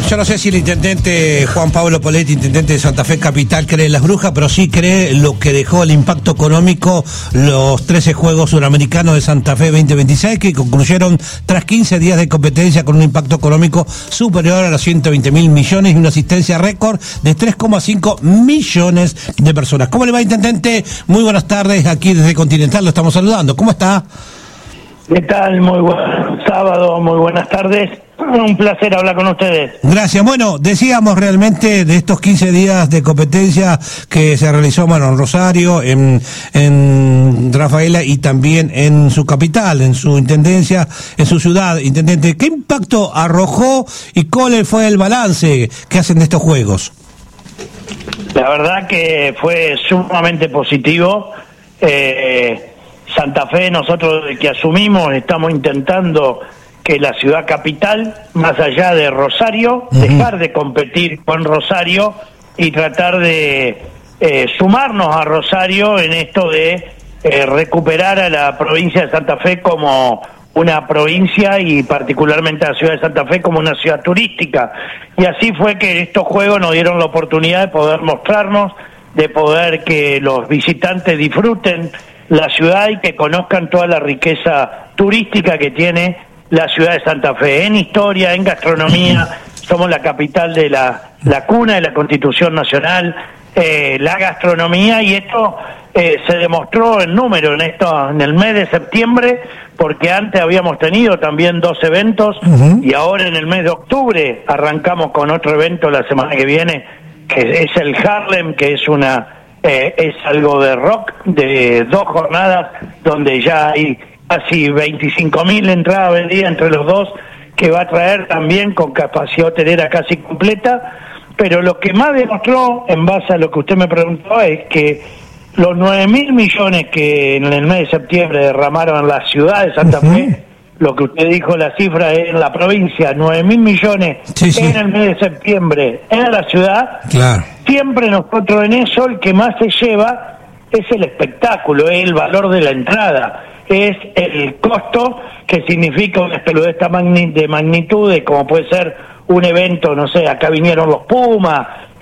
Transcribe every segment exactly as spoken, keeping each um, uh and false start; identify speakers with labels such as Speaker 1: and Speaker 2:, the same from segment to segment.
Speaker 1: yo no sé si el intendente Juan Pablo Poletti, intendente de Santa Fe Capital, cree en las brujas, pero sí cree lo que dejó el impacto económico los trece Juegos Suramericanos de Santa Fe veinte veintiséis, que concluyeron tras quince días de competencia con un impacto económico superior a los ciento veinte mil millones y una asistencia récord de tres coma cinco millones de personas. ¿Cómo le va, intendente? Muy buenas tardes, aquí desde Continental lo estamos saludando. ¿Cómo está?
Speaker 2: ¿Qué tal? Muy buen sábado, muy buenas tardes. Un placer hablar con ustedes.
Speaker 1: Gracias. Bueno, decíamos realmente de estos quince días de competencia que se realizó, bueno, en Rosario, en, en Rafaela y también en su capital, en su intendencia, en su ciudad. Intendente, ¿qué impacto arrojó y cuál fue el balance que hacen de estos Juegos?
Speaker 2: La verdad que fue sumamente positivo. Eh, Santa Fe, nosotros desde que asumimos estamos intentando que la ciudad capital, más allá de Rosario, uh-huh. dejar de competir con Rosario y tratar de eh, sumarnos a Rosario en esto de eh, recuperar a la provincia de Santa Fe como una provincia y particularmente a la ciudad de Santa Fe como una ciudad turística. Y así fue que estos Juegos nos dieron la oportunidad de poder mostrarnos, de poder que los visitantes disfruten la ciudad y que conozcan toda la riqueza turística que tiene la ciudad de Santa Fe, en historia, en gastronomía. Somos la capital de la, la cuna de la Constitución Nacional, eh, la gastronomía, y esto eh, se demostró en número en esto en el mes de septiembre, porque antes habíamos tenido también dos eventos, uh-huh. y ahora en el mes de octubre arrancamos con otro evento la semana que viene, que es el Harlem, que es una eh, es algo de rock, de dos jornadas, donde ya hay casi veinticinco mil entradas vendidas entre los dos, que va a traer también con capacidad hotelera casi completa. Pero lo que más demostró, en base a lo que usted me preguntó, es que los nueve mil millones que en el mes de septiembre derramaron en la ciudad de Santa uh-huh. Fe, lo que usted dijo, la cifra es en la provincia, nueve mil millones sí, sí. en el mes de septiembre en la ciudad, claro. Siempre nosotros en eso el que más se lleva es el espectáculo, es el valor de la entrada, es el costo que significa una pelotudez de magnitudes, como puede ser un evento, no sé, acá vinieron los Pumas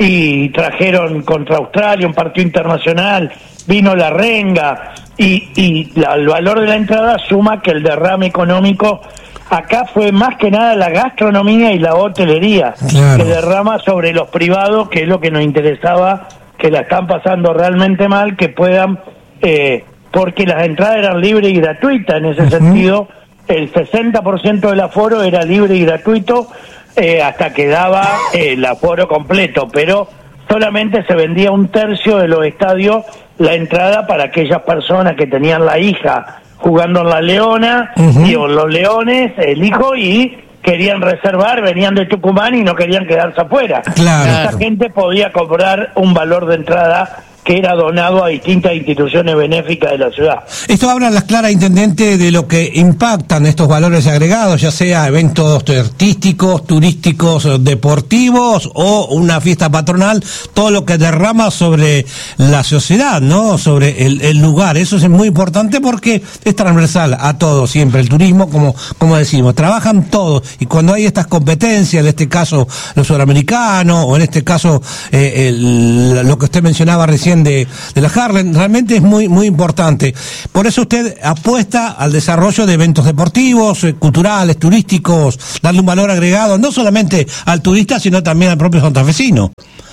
Speaker 2: y trajeron contra Australia un partido internacional, vino la Renga, y, y la, el valor de la entrada suma que el derrame económico acá fue más que nada la gastronomía y la hotelería, claro. que derrama sobre los privados, que es lo que nos interesaba, que la están pasando realmente mal, que puedan... Eh, porque las entradas eran libres y gratuitas, en ese uh-huh. sentido, el sesenta por ciento del aforo era libre y gratuito, eh, hasta que daba eh, el aforo completo, pero solamente se vendía un tercio de los estadios la entrada para aquellas personas que tenían la hija jugando en la Leona, uh-huh. y o los Leones, el hijo, y querían reservar, venían de Tucumán y no querían quedarse afuera. Claro. Esa gente podía cobrar un valor de entrada que era donado a distintas instituciones benéficas de la ciudad.
Speaker 1: Esto habla a las claras, intendente, de lo que impactan estos valores agregados, ya sea eventos artísticos, turísticos, deportivos o una fiesta patronal, todo lo que derrama sobre la sociedad, ¿no? Sobre el, el lugar. Eso es muy importante porque es transversal a todo siempre. El turismo, como, como decimos, trabajan todos, y cuando hay estas competencias, en este caso los sudamericanos, o en este caso eh, el, lo que usted mencionaba recién de, de la Harlem, realmente es muy muy importante. Por eso usted apuesta al desarrollo de eventos deportivos, eh, culturales, turísticos, darle un valor agregado, no solamente al turista, sino también al propio santafesino.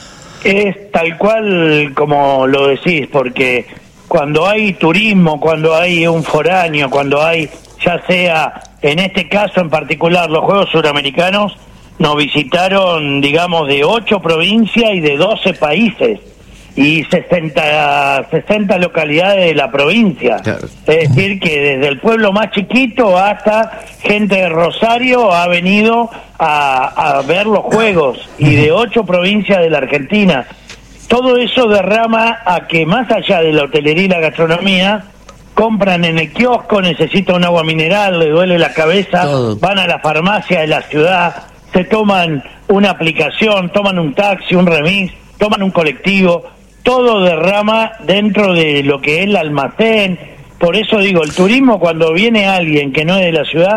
Speaker 2: Es tal cual como lo decís, porque cuando hay turismo, cuando hay un foráneo, cuando hay, ya sea, en este caso en particular, los Juegos Suramericanos, nos visitaron, digamos, de ocho provincias y de doce países, y sesenta, sesenta localidades de la provincia. Claro. Es decir, que desde el pueblo más chiquito hasta gente de Rosario ha venido a, a ver los Juegos, y de ocho provincias de la Argentina. Todo eso derrama a que, más allá de la hotelería y la gastronomía, compran en el kiosco, necesitan un agua mineral, le duele la cabeza, todo. Van a la farmacia de la ciudad, se toman una aplicación, toman un taxi, un remis, toman un colectivo. Todo derrama dentro de lo que es el almacén. Por eso digo, el turismo, cuando viene alguien que no es de la ciudad,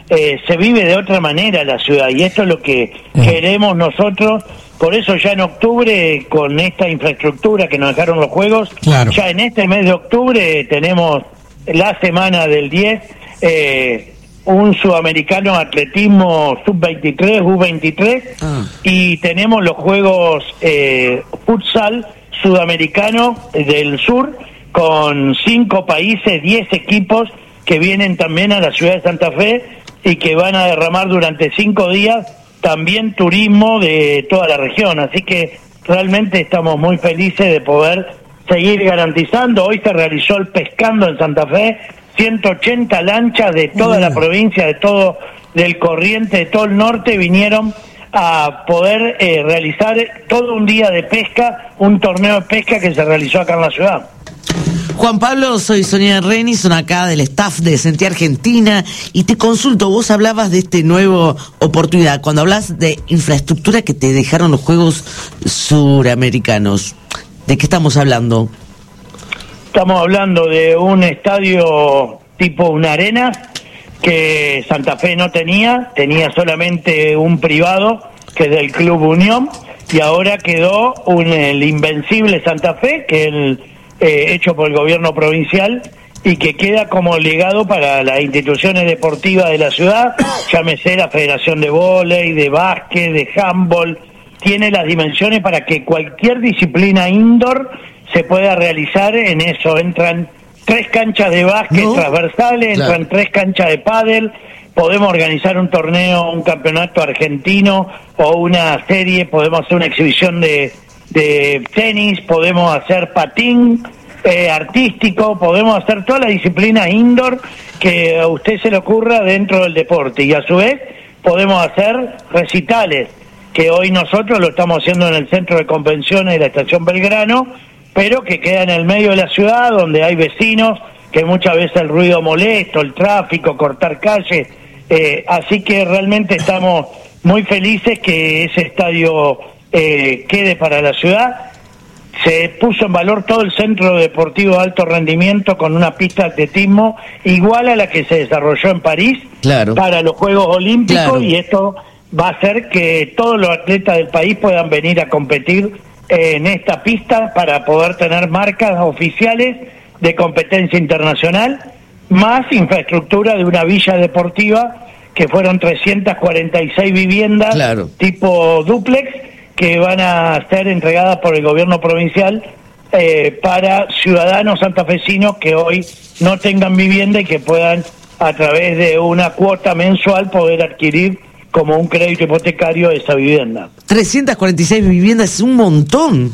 Speaker 2: eh, se vive de otra manera la ciudad, y esto es lo que mm. queremos nosotros. Por eso ya en octubre, con esta infraestructura que nos dejaron los Juegos, claro. ya en este mes de octubre tenemos la semana del diez, eh, un sudamericano atletismo sub veintitrés, U veintitrés, ah. y tenemos los Juegos eh, futsal sudamericano del sur, con cinco países, diez equipos que vienen también a la ciudad de Santa Fe y que van a derramar durante cinco días también turismo de toda la región. Así que realmente estamos muy felices de poder seguir garantizando. Hoy se realizó el Pescando en Santa Fe, ciento ochenta lanchas de toda la provincia, de todo del Corriente, de todo el norte, vinieron a poder eh, realizar todo un día de pesca, un torneo de pesca que se realizó acá en la ciudad.
Speaker 3: Juan Pablo, soy Sonia Renison, acá del staff de Sentí Argentina, y te consulto, vos hablabas de este nuevo oportunidad, cuando hablas de infraestructura que te dejaron los Juegos Suramericanos, ¿de qué estamos hablando?
Speaker 2: Estamos hablando de un estadio tipo una arena que Santa Fe no tenía, tenía solamente un privado que es del Club Unión, y ahora quedó un, el Invencible Santa Fe, que es el, eh, hecho por el gobierno provincial, y que queda como legado para las instituciones deportivas de la ciudad, llámese la Federación de Vóley, de Básquet, de Handball, tiene las dimensiones para que cualquier disciplina indoor se pueda realizar en eso. Entran tres canchas de básquet no. transversales, claro. entran tres canchas de pádel, podemos organizar un torneo, un campeonato argentino o una serie, podemos hacer una exhibición de, de tenis, podemos hacer patín eh, artístico, podemos hacer toda la disciplina indoor que a usted se le ocurra dentro del deporte, y a su vez podemos hacer recitales, que hoy nosotros lo estamos haciendo en el Centro de Convenciones de la Estación Belgrano, pero que queda en el medio de la ciudad, donde hay vecinos, que muchas veces el ruido molesto, el tráfico, cortar calles, eh, así que realmente estamos muy felices que ese estadio eh, quede para la ciudad. Se puso en valor todo el centro deportivo de alto rendimiento con una pista de atletismo igual a la que se desarrolló en París, claro. para los Juegos Olímpicos, claro. y esto va a hacer que todos los atletas del país puedan venir a competir en esta pista para poder tener marcas oficiales de competencia internacional, más infraestructura de una villa deportiva que fueron trescientas cuarenta y seis viviendas claro. tipo dúplex que van a ser entregadas por el gobierno provincial eh, para ciudadanos santafesinos que hoy no tengan vivienda y que puedan a través de una cuota mensual poder adquirir como un crédito hipotecario esa vivienda.
Speaker 3: trescientas cuarenta y seis viviendas es un montón.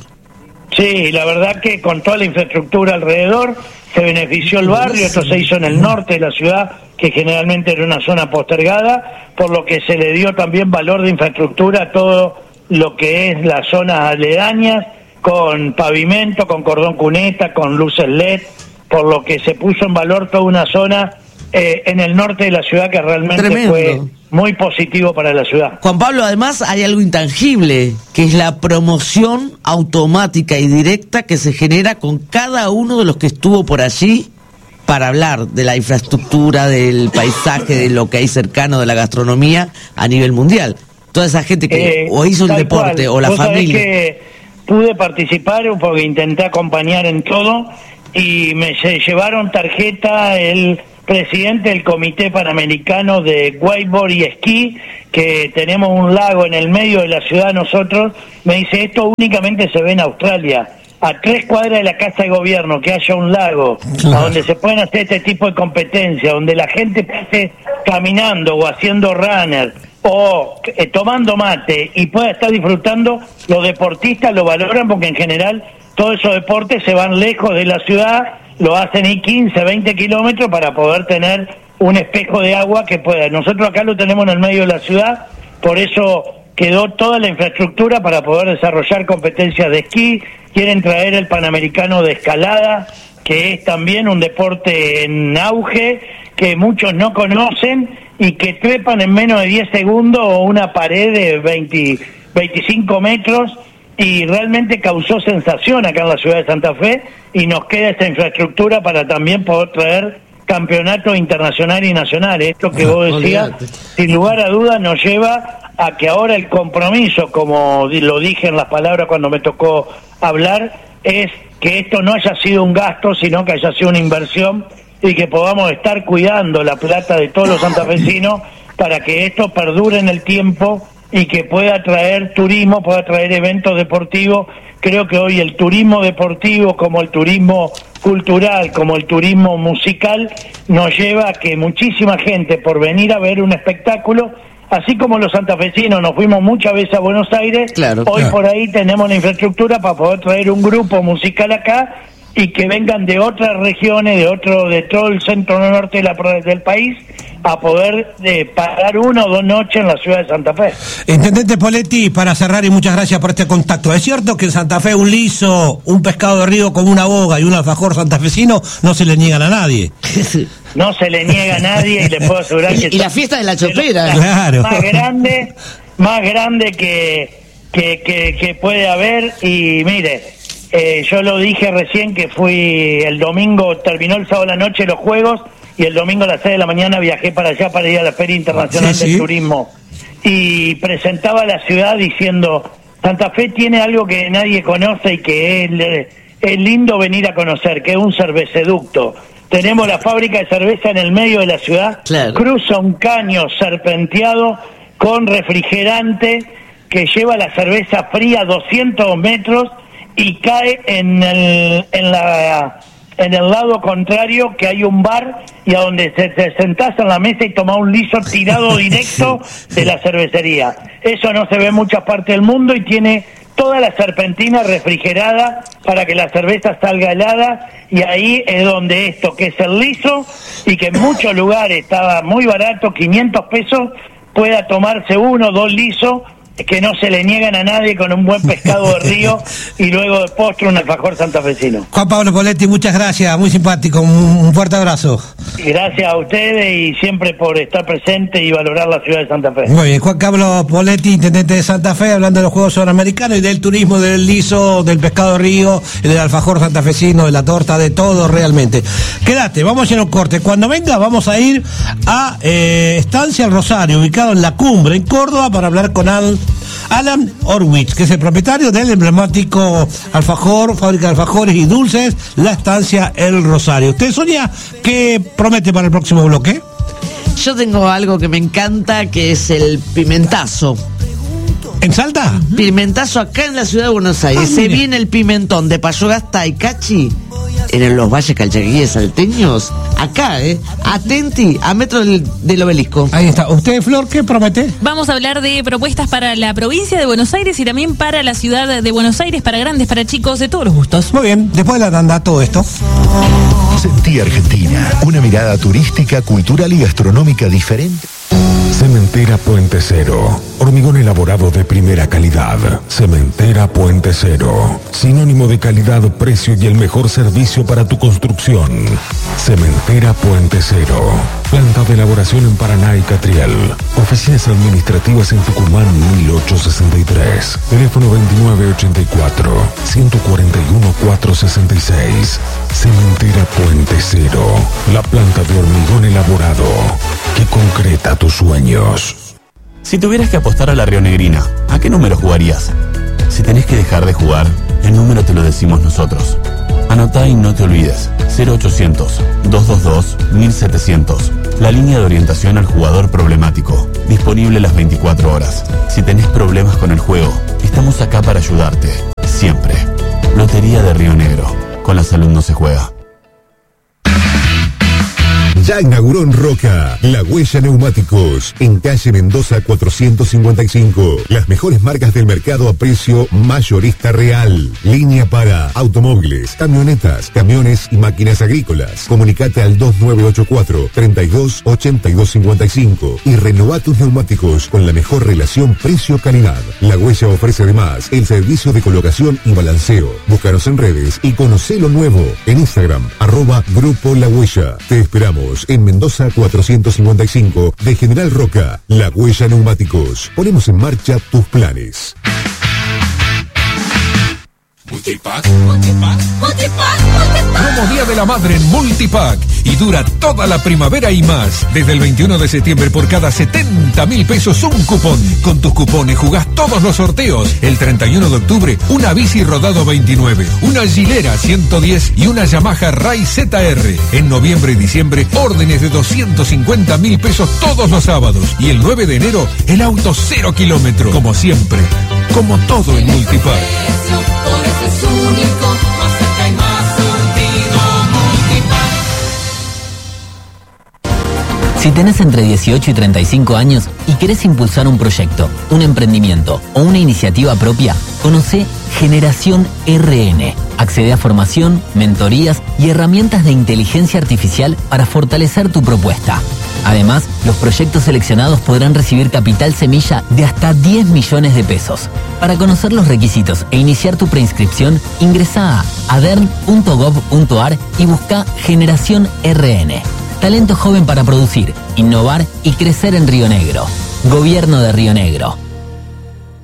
Speaker 2: Sí, la verdad que con toda la infraestructura alrededor se benefició el barrio. Esto se hizo en el norte de la ciudad, que generalmente era una zona postergada, por lo que se le dio también valor de infraestructura a todo lo que es las zonas aledañas, con pavimento, con cordón cuneta, con luces L E D, por lo que se puso en valor toda una zona eh, en el norte de la ciudad que realmente Tremendo. fue muy positivo para la ciudad.
Speaker 3: Juan Pablo, además hay algo intangible, que es la promoción automática y directa que se genera con cada uno de los que estuvo por allí para hablar de la infraestructura, del paisaje, de lo que hay cercano, de la gastronomía a nivel mundial. Toda esa gente que eh, o hizo el deporte cual. o la
Speaker 2: ¿Vos
Speaker 3: familia.
Speaker 2: Sabés que pude participar porque intenté acompañar en todo y me se llevaron tarjeta el presidente del Comité Panamericano de Wakeboard y Esquí, que tenemos un lago en el medio de la ciudad nosotros. Me dice, esto únicamente se ve en Australia. A tres cuadras de la Casa de Gobierno, que haya un lago a donde se pueden hacer este tipo de competencias, donde la gente pase caminando o haciendo runner o eh, tomando mate y pueda estar disfrutando, los deportistas lo valoran porque en general todos esos deportes se van lejos de la ciudad, lo hacen y quince, veinte kilómetros para poder tener un espejo de agua que pueda. Nosotros acá lo tenemos en el medio de la ciudad, por eso quedó toda la infraestructura para poder desarrollar competencias de esquí. Quieren traer el Panamericano de escalada, que es también un deporte en auge, que muchos no conocen y que trepan en menos de diez segundos una pared de veinte, veinticinco metros, y realmente causó sensación acá en la ciudad de Santa Fe, y nos queda esta infraestructura para también poder traer campeonatos internacionales y nacionales. Esto que vos decías, sin lugar a dudas, nos lleva a que ahora el compromiso, como lo dije en las palabras cuando me tocó hablar, es que esto no haya sido un gasto, sino que haya sido una inversión y que podamos estar cuidando la plata de todos los santafesinos para que esto perdure en el tiempo y que pueda traer turismo, pueda traer eventos deportivos. Creo que hoy el turismo deportivo, como el turismo cultural, como el turismo musical, nos lleva a que muchísima gente, por venir a ver un espectáculo, así como los santafesinos nos fuimos muchas veces a Buenos Aires,
Speaker 3: claro,
Speaker 2: hoy
Speaker 3: claro.
Speaker 2: por ahí tenemos la infraestructura para poder traer un grupo musical acá y que vengan de otras regiones, de otro, de todo el centro norte de la, del país, a poder eh, parar una o dos noches en la ciudad de Santa Fe.
Speaker 1: Intendente Poletti, para cerrar, y muchas gracias por este contacto. ¿Es cierto que en Santa Fe un liso, un pescado de río con una boga y un alfajor santafesino no se le niegan a nadie?
Speaker 2: No se le niega a nadie y le puedo asegurar que...
Speaker 3: Y la fiesta de la chopera.
Speaker 1: Claro.
Speaker 2: Más grande, más grande que, que, que, que puede haber. Y mire, eh, yo lo dije recién que fui el domingo, terminó el sábado a la noche los juegos, y el domingo a las seis de la mañana viajé para allá para ir a la Feria Internacional
Speaker 1: sí,
Speaker 2: del
Speaker 1: sí.
Speaker 2: Turismo. Y presentaba a la ciudad diciendo, Santa Fe tiene algo que nadie conoce y que es, es lindo venir a conocer, que es un cerveceducto. Tenemos la fábrica de cerveza en el medio de la ciudad,
Speaker 3: claro.
Speaker 2: Cruza un caño serpenteado con refrigerante que lleva la cerveza fría a doscientos metros y cae en el, en la... en el lado contrario, que hay un bar y a donde te, te sentás en la mesa y tomás un liso tirado directo de la cervecería. Eso no se ve en muchas partes del mundo y tiene toda la serpentina refrigerada para que la cerveza salga helada, y ahí es donde esto, que es el liso y que en muchos lugares estaba muy barato, quinientos pesos, pueda tomarse uno o dos lisos que no se le niegan a nadie, con un buen pescado de río y luego de postre un alfajor santafesino.
Speaker 1: Juan Pablo Poletti, muchas gracias, muy simpático, un, un fuerte abrazo.
Speaker 2: Gracias a ustedes y siempre por estar presente y valorar la ciudad de Santa Fe.
Speaker 1: Muy bien, Juan Pablo Poletti, intendente de Santa Fe, hablando de los Juegos Suramericanos y del turismo, del liso, del pescado de río, del alfajor santafesino, de la torta, de todo realmente. Quédate, vamos a ir a un corte. Cuando venga vamos a ir a eh, Estancia El Rosario, ubicado en La Cumbre, en Córdoba, para hablar con Al Alan Horwitz, que es el propietario del emblemático alfajor, fábrica de alfajores y dulces, La Estancia El Rosario. ¿Usted, Sonia, qué promete para el próximo bloque?
Speaker 3: Yo tengo algo que me encanta, que es el pimentazo.
Speaker 1: ¿En Salta?
Speaker 3: Pimentazo acá en la ciudad de Buenos Aires.
Speaker 1: Ah,
Speaker 3: Se
Speaker 1: mire.
Speaker 3: viene el pimentón de Payogasta y Cachi en los valles calchaquíes salteños. Acá, ¿eh? Atenti, a metro del, del obelisco.
Speaker 1: Ahí está. ¿Usted, Flor, qué promete?
Speaker 4: Vamos a hablar de propuestas para la provincia de Buenos Aires y también para la ciudad de Buenos Aires, para grandes, para chicos, de todos los gustos.
Speaker 1: Muy bien, después de la tanda todo esto.
Speaker 5: Sentí Argentina, una mirada turística, cultural y gastronómica diferente.
Speaker 6: Cementera Puente Cero. Hormigón elaborado de primera calidad. Cementera Puente Cero. Sinónimo de calidad, precio y el mejor servicio para tu construcción. Cementera Puente Cero. Planta de elaboración en Paraná y Catriel. Oficinas administrativas en Tucumán mil ochocientos sesenta y tres. Teléfono veintinueve ochenta y cuatro, ciento cuarenta y uno, cuatrocientos sesenta y seis. Cementera Puente Cero. La planta de hormigón elaborado que concreta tus sueños.
Speaker 7: Si tuvieras que apostar a la rionegrina, ¿a qué número jugarías? Si tenés que dejar de jugar, el número te lo decimos nosotros. Anotá y no te olvides. cero ochocientos, doscientos veintidós, mil setecientos. La línea de orientación al jugador problemático. Disponible las veinticuatro horas. Si tenés problemas con el juego, estamos acá para ayudarte. Siempre. Lotería de Río Negro. Con la salud no se juega.
Speaker 5: Ya inauguró en Roca La Huella Neumáticos, en calle Mendoza cuatrocientos cincuenta y cinco. Las mejores marcas del mercado a precio mayorista real. Línea para automóviles, camionetas, camiones y máquinas agrícolas. Comunicate al dos nueve ocho cuatro, treinta y dos, ochenta y dos cincuenta y cinco y renová tus neumáticos con la mejor relación precio-calidad. La Huella ofrece además el servicio de colocación y balanceo. Búscanos en redes y conocé lo nuevo en Instagram, arroba Grupo La Huella. Te esperamos en Mendoza cuatrocientos cincuenta y cinco de General Roca. La Huella Neumáticos. Ponemos en marcha tus planes.
Speaker 8: Multipack, Multipack, Multipack, Multipack. Promo Día de la Madre en Multipack y dura toda la primavera y más. Desde el veintiuno de septiembre por cada setenta mil pesos un cupón. Con tus cupones jugás todos los sorteos. El treinta y uno de octubre una bici Rodado veintinueve, una Gilera ciento diez y una Yamaha Ray Z R. En noviembre y diciembre órdenes de doscientos cincuenta mil pesos todos los sábados. Y el nueve de enero el auto cero kilómetro. Como siempre, como todo en Multipack.
Speaker 9: Por eso es único, más cerca y más surtido, Multipack.
Speaker 10: Si tenés entre dieciocho y treinta y cinco años y querés impulsar un proyecto, un emprendimiento o una iniciativa propia, conocé Generación R N. Accede a formación, mentorías y herramientas de inteligencia artificial para fortalecer tu propuesta. Además, los proyectos seleccionados podrán recibir capital semilla de hasta diez millones de pesos. Para conocer los requisitos e iniciar tu preinscripción, ingresa a adern punto gov punto ar y busca Generación R N. Talento joven para producir, innovar y crecer en Río Negro. Gobierno de Río Negro.